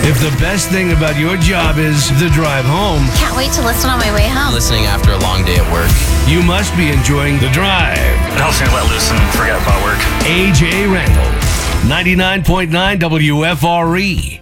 If the best thing about your job is the drive home, Can't wait to listen on my way home. Listening after a long day at work. you must be enjoying the drive. It helps me let loose and forget about work. AJ Randall, 99.9 WFRE.